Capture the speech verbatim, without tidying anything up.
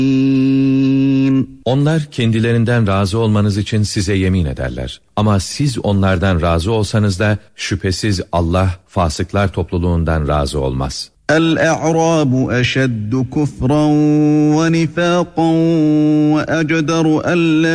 Onlar kendilerinden razı olmanız için size yemin ederler. Ama siz onlardan razı olsanız da şüphesiz Allah fasıklar topluluğundan razı olmaz. El-e'rabu eşeddu kufran ve nifakan ve ecderu